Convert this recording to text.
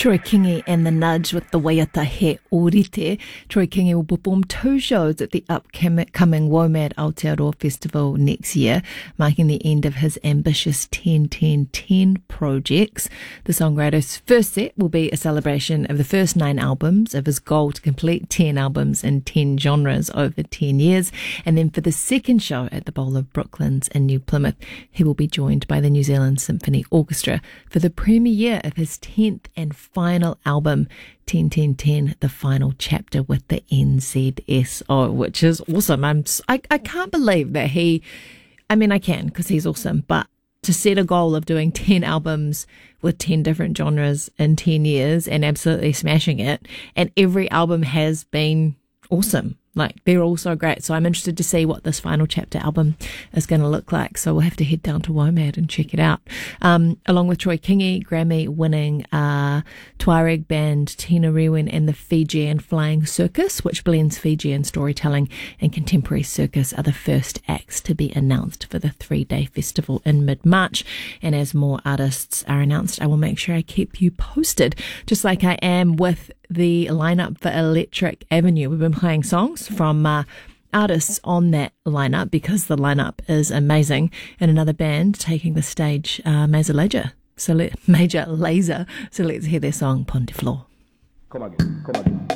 Troy Kingi and the Nudge with the Waiata He Orite. Troy Kingi will perform 2 shows at the upcoming WOMAD Aotearoa Festival next year, marking the end of his ambitious 10-10-10 projects. The songwriter's first set will be a celebration of the first 9 albums of his goal to complete 10 albums in 10 genres over 10 years. And then for the second show at the Bowl of Brooklands in New Plymouth, he will be joined by the New Zealand Symphony Orchestra for the premiere of his 10th and final album, 10-10-10, the final chapter with the NZSO, which is awesome. I can't believe that I can, because he's awesome, but to set a goal of doing 10 albums with 10 different genres in 10 years and absolutely smashing it, and every album has been awesome. Like, they're all so great. So I'm interested to see what this final chapter album is going to look like. So we'll have to head down to WOMAD and check it out. Along with Troy Kingi, Grammy-winning Tuareg band Tina Rewen and the Fijian Flying Circus, which blends Fijian storytelling and contemporary circus, are the first acts to be announced for the 3-day festival in mid-March. And as more artists are announced, I will make sure I keep you posted, just like I am with the lineup for Electric Avenue. We've been playing songs from artists on that lineup because the lineup is amazing. And another band taking the stage, Major Lazer. So let's hear their song Pon te Floor. Come again.